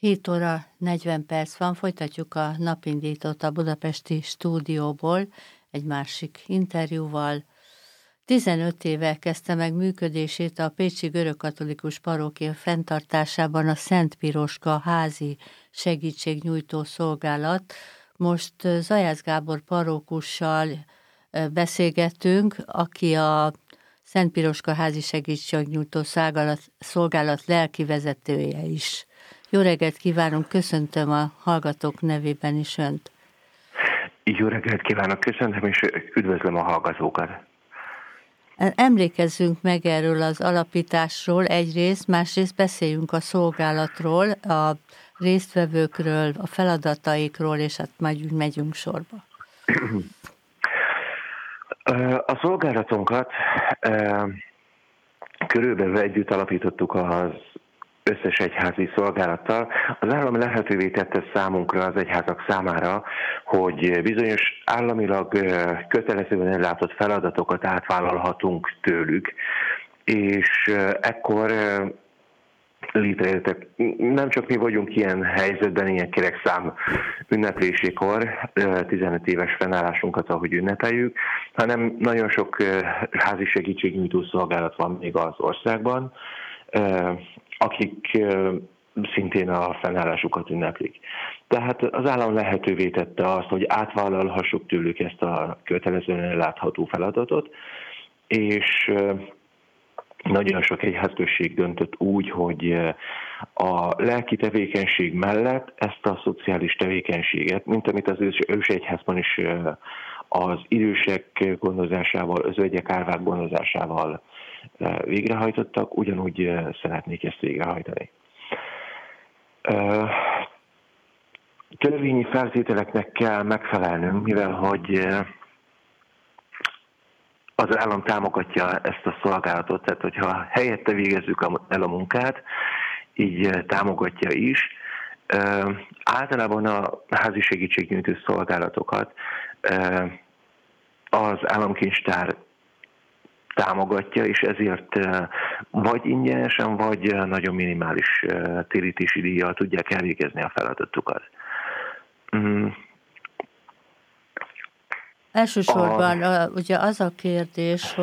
7 óra 40 perc van, folytatjuk a napindítót a budapesti stúdióból egy másik interjúval. 15 éve kezdte meg működését a Pécsi Görögkatolikus Parókia fenntartásában a Szent Piroska házi segítségnyújtó szolgálat. Most Zajác Gábor parókussal beszélgettünk, aki a Szent Piroska házi segítségnyújtó szolgálat lelki vezetője is. Jó reggelt kívánunk, köszöntöm a hallgatók nevében is Önt. Jó reggelt kívánok, köszöntöm, és üdvözlöm a hallgatókat. Emlékezzünk meg erről az alapításról egyrészt, másrészt beszéljünk a szolgálatról, a résztvevőkről, a feladataikról, és hát majd úgy megyünk sorba. A szolgálatunkat körülbelül együtt alapítottuk az összes egyházi szolgálattal. Az állam lehetővé tette számunkra, az egyházak számára, hogy bizonyos államilag kötelezően ellátott feladatokat átvállalhatunk tőlük, és ekkor létrejöttek. Nem csak mi vagyunk ilyen helyzetben, ilyen kerekszám ünneplésékor, 15 éves fennállásunkat, ahogy ünnepeljük, hanem nagyon sok házi segítségnyújtó szolgálat van még az országban, akik szintén a fennállásukat ünneplik. Tehát az állam lehetővé tette azt, hogy átvállalhassuk tőlük ezt a kötelezően ellátható feladatot, és nagyon sok egyházközség döntött úgy, hogy a lelki tevékenység mellett ezt a szociális tevékenységet, mint amit az ős egyházban is az idősek gondozásával, özvegyek, árvák gondozásával végrehajtottak, ugyanúgy szeretnék ezt végrehajtani. Törvényi feltételeknek kell megfelelnünk, mivel hogy az állam támogatja ezt a szolgálatot, tehát hogyha helyette végezzük el a munkát, így támogatja is. Általában a házi segítségnyújtó szolgálatokat az államkincstár támogatja, és ezért vagy ingyenesen, vagy nagyon minimális térítési díjjal tudják elvégezni a feladatukat. Elsősorban ugye az a kérdés,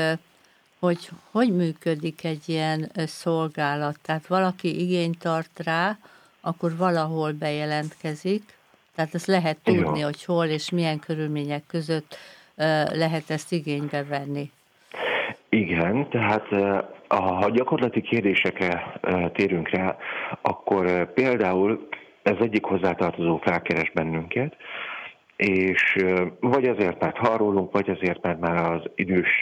hogy működik egy ilyen szolgálat. Tehát valaki igényt tart rá, akkor valahol bejelentkezik. Tehát ezt lehet tudni, hogy hol és milyen körülmények között lehet ezt igénybe venni. Igen, tehát ha gyakorlati kérdésekre térünk rá, akkor például ez egyik hozzátartozó felkeres bennünket, és vagy azért, mert harrólunk, vagy azért, mert már az idős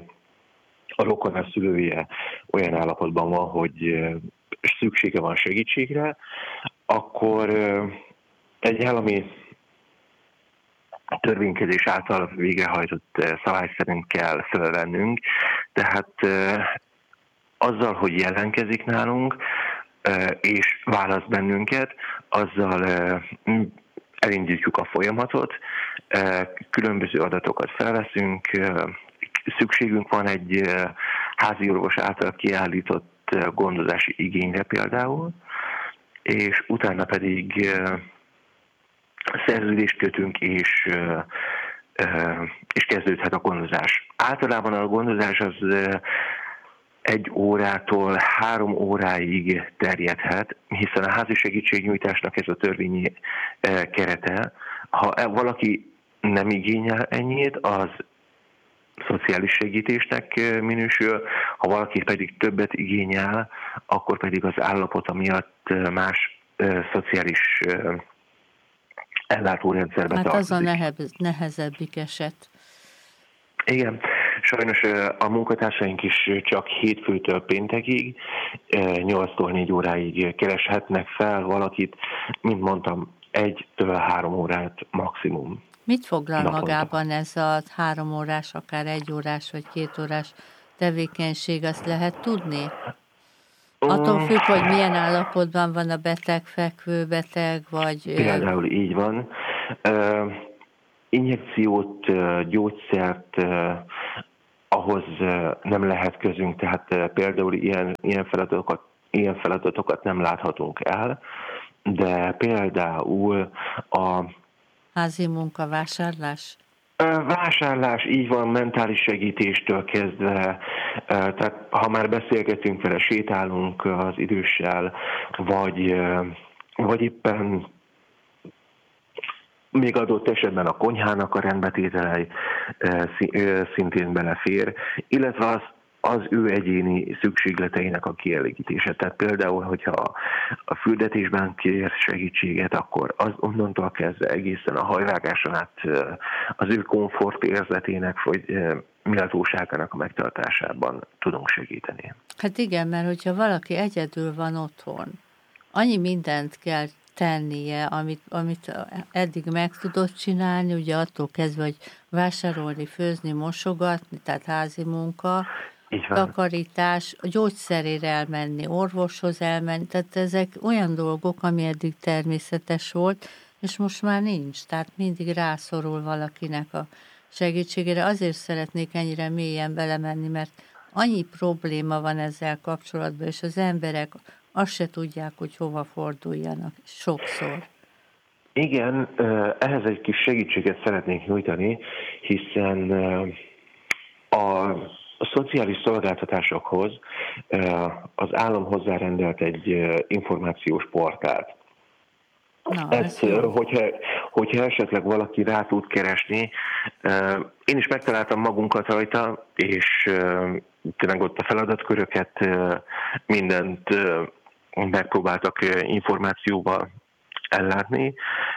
a rokona szülője olyan állapotban van, hogy szüksége van segítségre, akkor egy állami törvénykezés által végrehajtott szabály szerint kell felvennünk, tehát azzal, hogy jelentkezik nálunk, és választ bennünket, azzal elindítjuk a folyamatot, különböző adatokat felveszünk, szükségünk van egy házi orvos által kiállított gondozási igényre például, és utána pedig szerződést kötünk, és kezdődhet a gondozás. Általában a gondozás az 1 órától 3 óráig terjedhet, hiszen a házi segítségnyújtásnak ez a törvényi kerete. Ha valaki nem igényel ennyit, az szociális segítésnek minősül, ha valaki pedig többet igényel, akkor pedig az állapota miatt más szociális ellátórendszerbe tartozik. Az a nehezebbik eset. Igen, sajnos a munkatársaink is csak hétfőtől péntekig, 8-tól 4 óráig kereshetnek fel valakit, mint mondtam, 1-től 3 órát maximum. Mit foglal magában ez a 3 órás, akár 1 órás vagy 2 órás tevékenység, azt lehet tudni? Attól függ, hogy milyen állapotban van a beteg, fekvő beteg, vagy... Például így van. Injekciót, gyógyszert ahhoz nem lehet közünk, tehát például ilyen feladatokat nem láthatunk el. de például a házi munkavásárlás? Vásárlás, így van, mentális segítéstől kezdve, tehát ha már beszélgetünk vele, sétálunk az időssel, vagy éppen még adott esetben a konyhának a rendbetétele szintén belefér, illetve az ő egyéni szükségleteinek a kielégítése. Tehát például, hogyha a fürdetésben kér segítséget, akkor az onnantól kezdve egészen a hajvágáson át az ő komfort érzetének vagy méltóságának a megtartásában tudunk segíteni. Hát igen, mert hogyha valaki egyedül van otthon, annyi mindent kell tennie, amit eddig meg tudott csinálni, ugye attól kezdve, hogy vásárolni, főzni, mosogatni, tehát házi munka, takarítás, a gyógyszerére elmenni, orvoshoz elmenni, tehát ezek olyan dolgok, ami eddig természetes volt, és most már nincs, tehát mindig rászorul valakinek a segítségére. Azért szeretnék ennyire mélyen belemenni, mert annyi probléma van ezzel kapcsolatban, és az emberek azt se tudják, hogy hova forduljanak sokszor. Igen, ehhez egy kis segítséget szeretnénk nyújtani, hiszen a szociális szolgáltatásokhoz az állam hozzárendelt egy információs portált. Hogyha esetleg valaki rá tud keresni, én is megtaláltam magunkat rajta, és tényleg ott a feladatköröket, mindent megpróbáltak információval ellátni.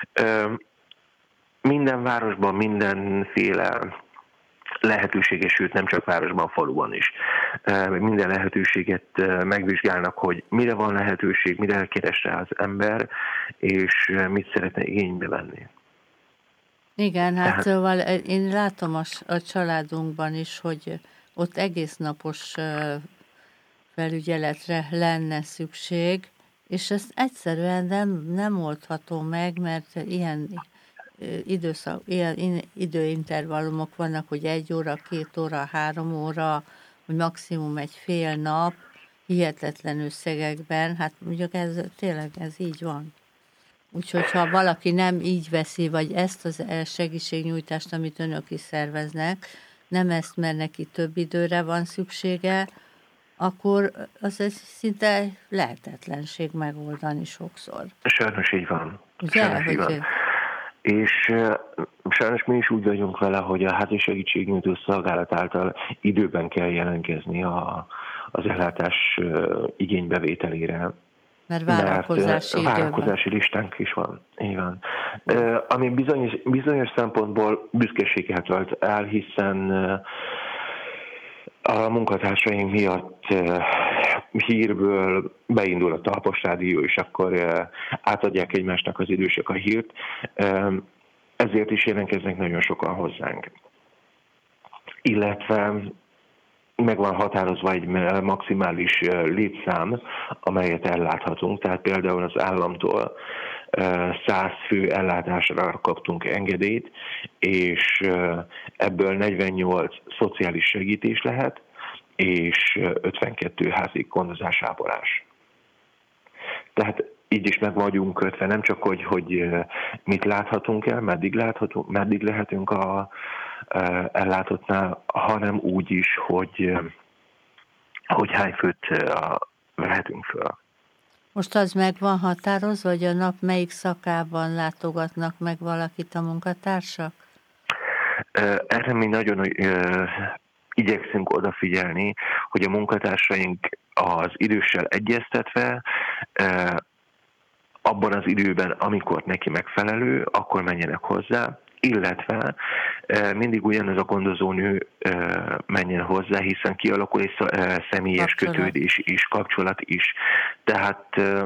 Minden városban mindenféle lehetőséges, sőt nem csak városban, faluban is. Minden lehetőséget megvizsgálnak, hogy mire van lehetőség, mire keres rá az ember, és mit szeretne igénybe venni. Igen, hát szóval én látom a családunkban is, hogy ott egész napos felügyeletre lenne szükség, és ezt egyszerűen nem oldható meg, mert ilyen időintervallumok vannak, hogy 1 óra, 2 óra, 3 óra, vagy maximum egy fél nap, hihetetlen összegekben, hát mondjuk ez így van. Úgyhogy ha valaki nem így veszi, vagy ezt az segítségnyújtást, amit önök is szerveznek, nem ezt, mert neki több időre van szüksége, akkor az szinte lehetetlenség megoldani sokszor. Sajnos így van. Ugye? Sajnos így van. És sajnos mi is úgy vagyunk vele, hogy a házi segítségnyújtó szolgálat által időben kell jelentkezni az ellátás igénybevételére. Mert várakozási listánk is van. Így van. Ami bizonyos szempontból büszkeséget tölt el, hiszen a munkatársaink miatt hírből beindul a Talpos Rádió, és akkor átadják egymásnak az idősek a hírt. Ezért is jelentkeznek nagyon sokan hozzánk. Illetve meg van határozva egy maximális létszám, amelyet elláthatunk. Tehát például az államtól 100 fő ellátásra kaptunk engedélyt, és ebből 48 szociális segítés lehet, és 52 házi gondozás, ápolás. Tehát így is meg vagyunk kötve, nem csak, hogy mit láthatunk el, meddig lehetünk a ellátottnál, hanem úgy is, hogy hány főt vehetünk föl. Most az meg van határozva, hogy a nap melyik szakában látogatnak meg valakit a munkatársak? Erre mi nagyon igyekszünk odafigyelni, hogy a munkatársaink az időssel egyeztetve abban az időben, amikor neki megfelelő, akkor menjenek hozzá, illetve mindig ugyanaz a gondozónő menjen hozzá, hiszen kialakul egy személyes kötődés is, kapcsolat is. Tehát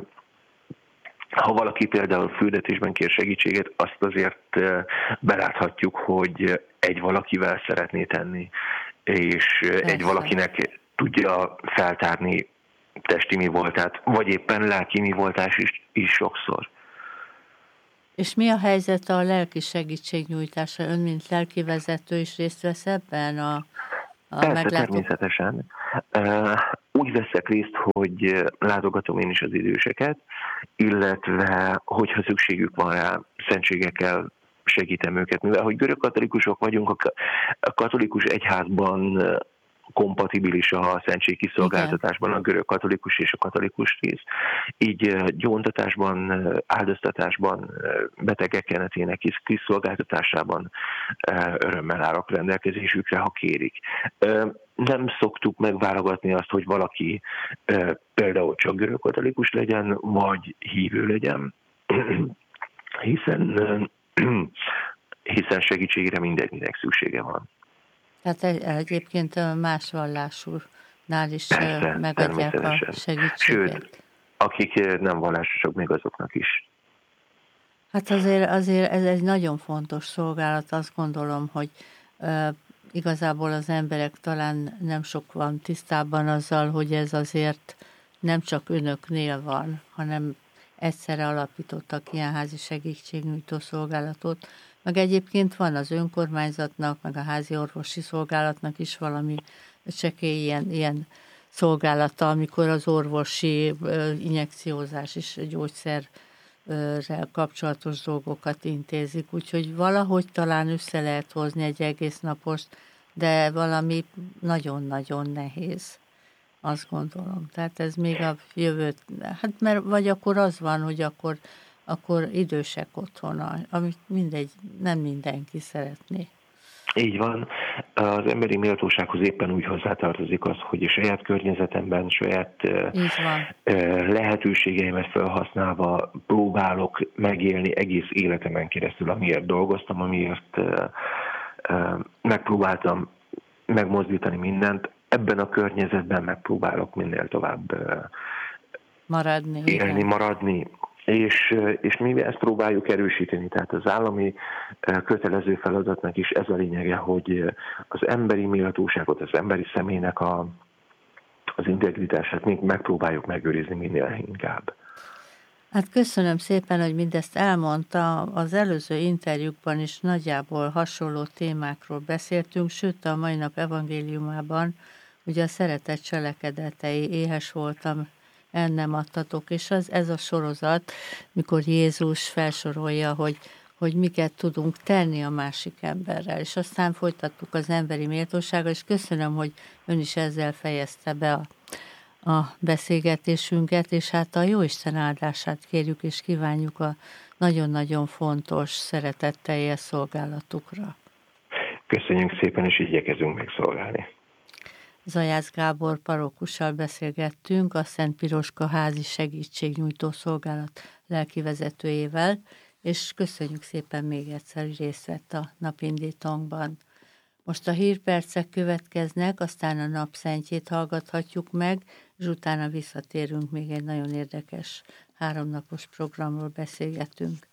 ha valaki például fürdetésben kér segítséget, azt azért beláthatjuk, hogy egy valakivel szeretné tenni, és egy valakinek tudja feltárni testi mi voltát, vagy éppen lelki mi voltás is sokszor. És mi a helyzet a lelki segítségnyújtásra? Ön, mint lelkivezető is részt vesz ebben Persze, természetesen. úgy veszek részt, hogy látogatom én is az időseket, illetve hogyha szükségük van rá, szentségekkel segítem őket. Mivel hogy görögkatolikusok vagyunk, a katolikus egyházban kompatibilis a szentségkiszolgáltatásban a görög katolikus és a katolikus rész. Így gyóntatásban, áldoztatásban, betegek kenetének kiszolgáltatásában örömmel állok rendelkezésükre, ha kérik. Nem szoktuk megválogatni azt, hogy valaki például csak görög katolikus legyen, vagy hívő legyen, hiszen segítségre mindenkinek szüksége van. Tehát egyébként más vallásúnál is Persze, megadják a segítséget. Sőt, akik nem vallásosak, még azoknak is. Hát azért ez egy nagyon fontos szolgálat, azt gondolom, hogy igazából az emberek talán nem sok van tisztában azzal, hogy ez azért nem csak önöknél van, hanem egyszerre alapítottak ilyen házi segítségnyújtó szolgálatot, meg egyébként van az önkormányzatnak, meg a házi orvosi szolgálatnak is valami csekély ilyen szolgálata, amikor az orvosi injekciózás és gyógyszerrel kapcsolatos dolgokat intézik. Úgyhogy valahogy talán össze lehet hozni egy egész napost, de valami nagyon-nagyon nehéz, azt gondolom. Tehát ez még a jövőt, hát mert vagy akkor az van, hogy akkor idősek otthona, amit nem mindenki szeretné. Így van. Az emberi méltósághoz éppen úgy hozzátartozik az, hogy a saját környezetemben, saját lehetőségeimet felhasználva próbálok megélni egész életemen keresztül, amiért dolgoztam, amiért megpróbáltam megmozdítani mindent. Ebben a környezetben megpróbálok minél tovább maradni. És mi ezt próbáljuk erősíteni, tehát az állami kötelező feladatnak is ez a lényege, hogy az emberi méltóságot, az emberi személynek az integritását még megpróbáljuk megőrizni minél inkább. Hát köszönöm szépen, hogy mindezt elmondta. Az előző interjúkban is nagyjából hasonló témákról beszéltünk, sőt a mai nap evangéliumában ugye a szeretet cselekedetei, éhes voltam, el nem adtatok, és ez a sorozat, mikor Jézus felsorolja, hogy miket tudunk tenni a másik emberrel, és aztán folytattuk az emberi méltósággal, és köszönöm, hogy ön is ezzel fejezte be a beszélgetésünket, és hát a Jóisten áldását kérjük, és kívánjuk a nagyon-nagyon fontos, szeretetteljes szolgálatukra. Köszönjük szépen, és igyekezünk megszolgálni. Zajász Gábor parókussal beszélgettünk, a Szent Piroska házi segítségnyújtó szolgálat lelkivezetőjével, és köszönjük szépen még egyszer, hogy részt vett a napindítónkban. Most a hírpercek következnek, aztán a napszentjét hallgathatjuk meg, és utána visszatérünk, még egy nagyon érdekes 3 napos programról beszélgetünk.